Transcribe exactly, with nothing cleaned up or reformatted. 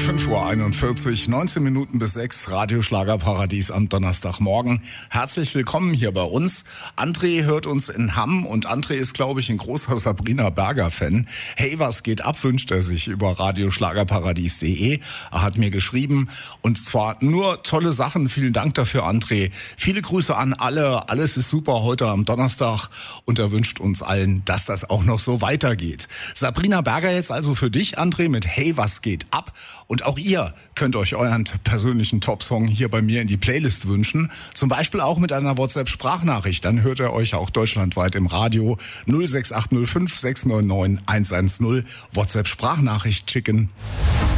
fünf Uhr einundvierzig, neunzehn Minuten bis sechs, Radio Schlagerparadies am Donnerstagmorgen. Herzlich willkommen hier bei uns. André hört uns in Hamm und André ist, glaube ich, ein großer Sabrina Berger-Fan. Hey, was geht ab, wünscht er sich über radio schlagerparadies punkt de. Er hat mir geschrieben und zwar nur tolle Sachen. Vielen Dank dafür, André. Viele Grüße an alle. Alles ist super heute am Donnerstag und er wünscht uns allen, dass das auch noch so weitergeht. Sabrina Berger jetzt also für dich, André, mit Hey, was geht ab? Und auch ihr könnt euch euren persönlichen Top-Song hier bei mir in die Playlist wünschen. Zum Beispiel auch mit einer WhatsApp-Sprachnachricht. Dann hört ihr euch auch deutschlandweit im Radio. null sechs acht null fünf sechs neun neun eins eins null. WhatsApp-Sprachnachricht schicken.